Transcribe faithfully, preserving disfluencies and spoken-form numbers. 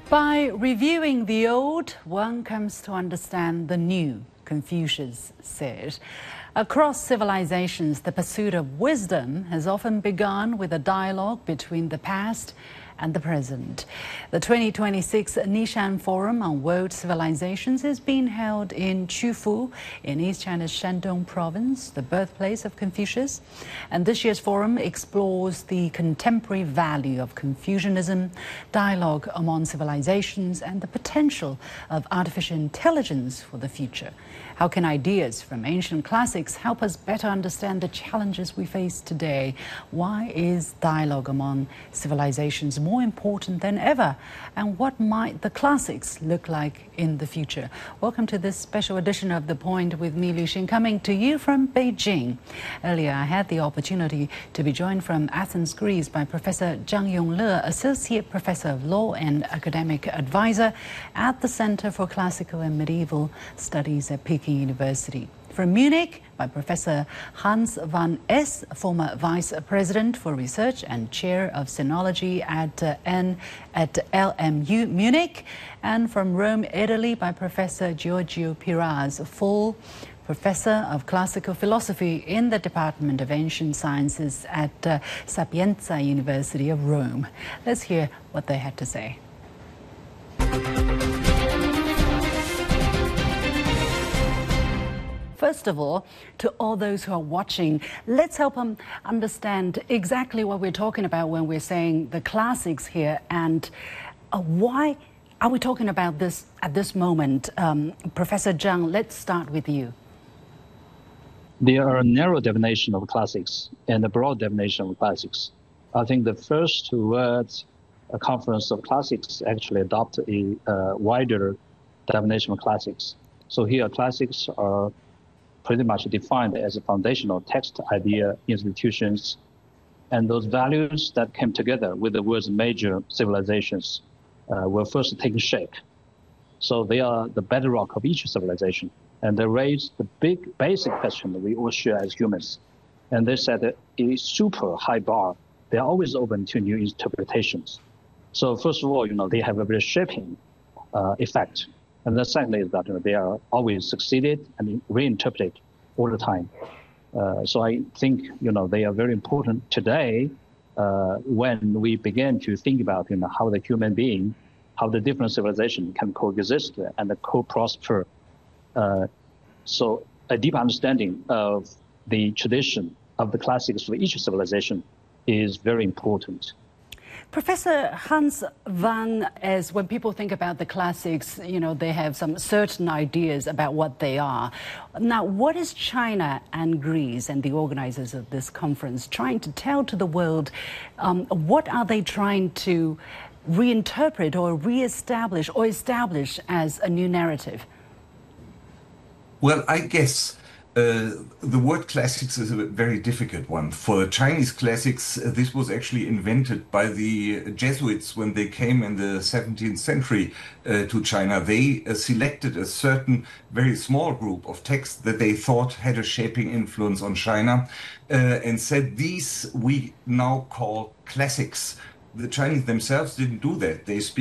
By reviewing the old, one comes to understand the new, Confucius said. Across civilizations, the pursuit of wisdom has often begun with a dialogue between the past and the present. The twenty twenty-six Nishan Forum on World Civilizations is being held in Qufu in East China's Shandong province, the birthplace of Confucius. And this year's forum explores the contemporary value of Confucianism, dialogue among civilizations, and the potential of artificial intelligence for the future. How can ideas from ancient classics help us better understand the challenges we face today? Why is dialogue among civilizations more important than ever? And what might the classics look like in the future? Welcome to this special edition of The Point with me, Liu Xin, coming to you from Beijing. Earlier, I had the opportunity to be joined from Athens, Greece by Professor Zhang Yongle, Associate Professor of Law and Academic Advisor at the Center for Classical and Medieval Studies at Peking University. From Munich, by Professor Hans van Es, former Vice President for Research and Chair of Sinology at uh, N at L M U Munich. And from Rome, Italy, by Professor Giorgio Piraz, full Professor of Classical Philosophy in the Department of Ancient Sciences at uh, Sapienza University of Rome. Let's hear what they had to say. First of all, to all those who are watching, let's help them understand exactly what we're talking about when we're saying the classics here, and uh, why are we talking about this at this moment? Um, Professor Zhang, let's start with you. There are a narrow definition of classics and a broad definition of classics. I think the first World Conference of Classics actually adopted a uh, wider definition of classics. So here, classics are pretty much defined as a foundational text, idea, institutions, and those values that came together with the world's major civilizations uh, were first taking shape. So they are the bedrock of each civilization. And they raise the big basic question that we all share as humans. And they set a super high bar. They're always open to new interpretations. So first of all, you know, they have a very shaping uh, effect. And then secondly is that you know, they are always succeeded and reinterpreted all the time. Uh, so I think you know they are very important today uh, when we begin to think about you know how the human being, how the different civilizations can coexist and co-prosper. Uh, so a deep understanding of the tradition of the classics for each civilization is very important. Professor Hans van Es, when people think about the classics, you know, they have some certain ideas about what they are. Now, what is China and Greece and the organizers of this conference trying to tell to the world? Um, what are they trying to reinterpret or reestablish or establish as a new narrative? Well, I guess Uh, the word classics is a very difficult one. For Chinese classics, uh, this was actually invented by the Jesuits when they came in the seventeenth century uh, to China. They uh, selected a certain very small group of texts that they thought had a shaping influence on China uh, and said, these we now call classics. The Chinese themselves didn't do that. They speak